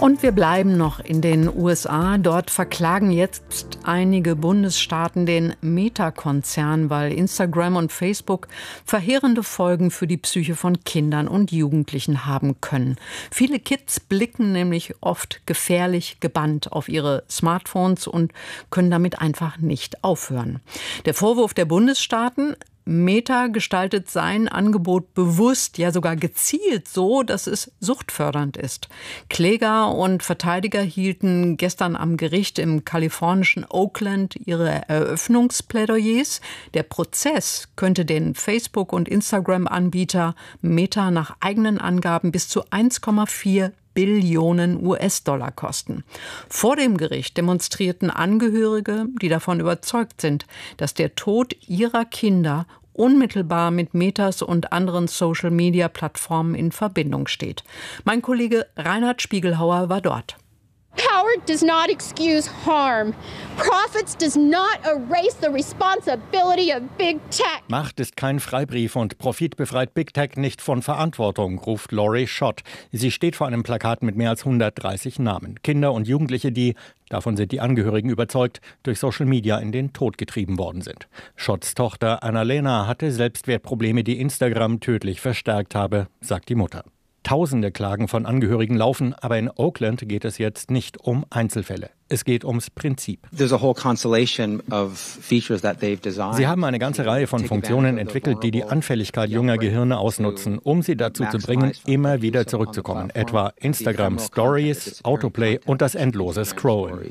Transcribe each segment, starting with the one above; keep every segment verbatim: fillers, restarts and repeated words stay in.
Und wir bleiben noch in den U S A. Dort verklagen jetzt einige Bundesstaaten den Meta-Konzern, weil Instagram und Facebook verheerende Folgen für die Psyche von Kindern und Jugendlichen haben können. Viele Kids blicken nämlich oft gefährlich gebannt auf ihre Smartphones und können damit einfach nicht aufhören. Der Vorwurf der Bundesstaaten: Meta gestaltet sein Angebot bewusst, ja sogar gezielt so, dass es suchtfördernd ist. Kläger und Verteidiger hielten gestern am Gericht im kalifornischen Oakland ihre Eröffnungsplädoyers. Der Prozess könnte den Facebook- und Instagram-Anbieter Meta nach eigenen Angaben bis zu eins Komma vier Billionen U S-Dollar kosten. Vor dem Gericht demonstrierten Angehörige, die davon überzeugt sind, dass der Tod ihrer Kinder unmittelbar mit Metas und anderen Social-Media-Plattformen in Verbindung steht. Mein Kollege Reinhard Spiegelhauer war dort. Power does not excuse harm. Profits does not erase the responsibility of Big Tech. Macht ist kein Freibrief und Profit befreit Big Tech nicht von Verantwortung, ruft Laurie Schott. Sie steht vor einem Plakat mit mehr als hundertdreißig Namen. Kinder und Jugendliche, die, davon sind die Angehörigen überzeugt, durch Social Media in den Tod getrieben worden sind. Schotts Tochter Annalena hatte Selbstwertprobleme, die Instagram tödlich verstärkt habe, sagt die Mutter. Tausende Klagen von Angehörigen laufen, aber in Oakland geht es jetzt nicht um Einzelfälle. Es geht ums Prinzip. Sie haben eine ganze Reihe von Funktionen entwickelt, die die Anfälligkeit junger Gehirne ausnutzen, um sie dazu zu bringen, immer wieder zurückzukommen. Etwa Instagram Stories, Autoplay und das endlose Scrollen.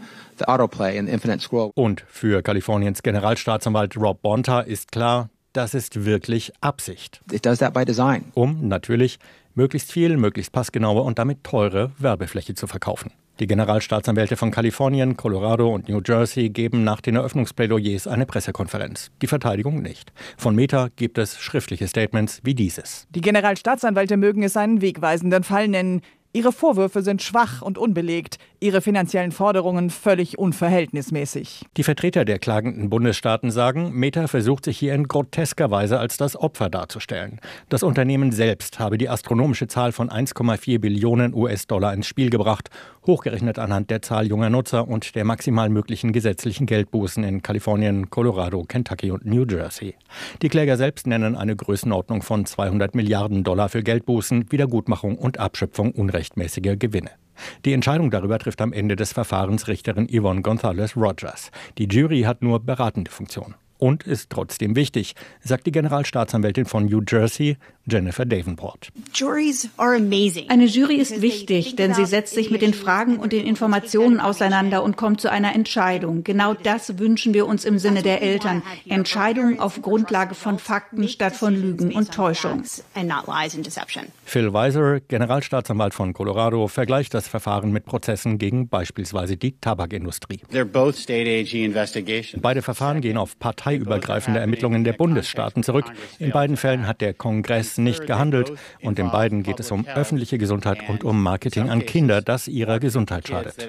Und für Kaliforniens Generalstaatsanwalt Rob Bonta ist klar, das ist wirklich Absicht. Um natürlich möglichst viel, möglichst passgenaue und damit teure Werbefläche zu verkaufen. Die Generalstaatsanwälte von Kalifornien, Colorado und New Jersey geben nach den Eröffnungsplädoyers eine Pressekonferenz. Die Verteidigung nicht. Von Meta gibt es schriftliche Statements wie dieses. Die Generalstaatsanwälte mögen es einen wegweisenden Fall nennen. Ihre Vorwürfe sind schwach und unbelegt, ihre finanziellen Forderungen völlig unverhältnismäßig. Die Vertreter der klagenden Bundesstaaten sagen, Meta versucht sich hier in grotesker Weise als das Opfer darzustellen. Das Unternehmen selbst habe die astronomische Zahl von eins Komma vier Billionen U S-Dollar ins Spiel gebracht, hochgerechnet anhand der Zahl junger Nutzer und der maximal möglichen gesetzlichen Geldbußen in Kalifornien, Colorado, Kentucky und New Jersey. Die Kläger selbst nennen eine Größenordnung von zweihundert Milliarden Dollar für Geldbußen, Wiedergutmachung und Abschöpfung unrechtmäßiger Gewinne. Die Entscheidung darüber trifft am Ende des Verfahrens Richterin Yvonne Gonzalez Rogers. Die Jury hat nur beratende Funktion. Und ist trotzdem wichtig, sagt die Generalstaatsanwältin von New Jersey, Jennifer Davenport. Eine Jury ist wichtig, denn sie setzt sich mit den Fragen und den Informationen auseinander und kommt zu einer Entscheidung. Genau das wünschen wir uns im Sinne der Eltern. Entscheidungen auf Grundlage von Fakten statt von Lügen und Täuschung. Phil Weiser, Generalstaatsanwalt von Colorado, vergleicht das Verfahren mit Prozessen gegen beispielsweise die Tabakindustrie. Beide Verfahren gehen auf parteiübergreifende Ermittlungen der Bundesstaaten zurück. In beiden Fällen hat der Kongress nicht gehandelt und in beiden geht es um öffentliche Gesundheit und um Marketing an Kinder, das ihrer Gesundheit schadet.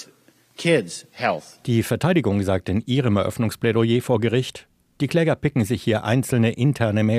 Die Verteidigung sagt in ihrem Eröffnungsplädoyer vor Gericht, die Kläger picken sich hier einzelne interne Mails